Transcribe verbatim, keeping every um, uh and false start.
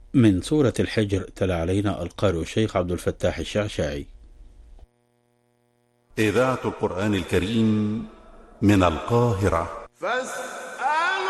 من سورة الحجر تلا علينا القارئ الشيخ عبد الفتاح الشعشاعي. إذاعة القرآن الكريم من القاهرة.